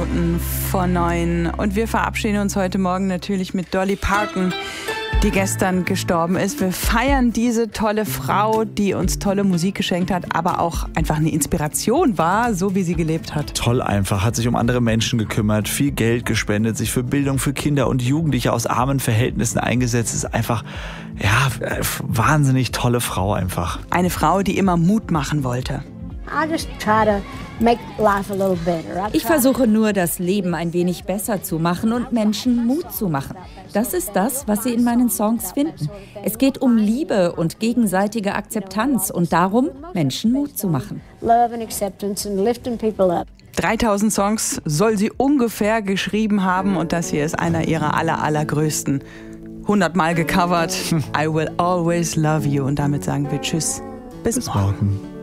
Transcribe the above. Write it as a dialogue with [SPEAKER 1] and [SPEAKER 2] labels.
[SPEAKER 1] Minuten vor 9. Und wir verabschieden uns heute Morgen natürlich mit Dolly Parton, die gestern gestorben ist. Wir feiern diese tolle Frau, die uns tolle Musik geschenkt hat, aber auch einfach eine Inspiration war, so wie sie gelebt hat.
[SPEAKER 2] Toll einfach, hat sich um andere Menschen gekümmert, viel Geld gespendet, sich für Bildung für Kinder und Jugendliche aus armen Verhältnissen eingesetzt. Ist einfach, ja, wahnsinnig tolle Frau einfach.
[SPEAKER 1] Eine Frau, die immer Mut machen wollte.
[SPEAKER 3] Ich versuche nur, das Leben ein wenig besser zu machen und Menschen Mut zu machen. Das ist das, was Sie in meinen Songs finden. Es geht um Liebe und gegenseitige Akzeptanz und darum, Menschen Mut zu machen.
[SPEAKER 1] 3000 Songs soll sie ungefähr geschrieben haben und das hier ist einer ihrer allergrößten. 100-mal gecovert. I will always love you. Und damit sagen wir Tschüss. Bis morgen.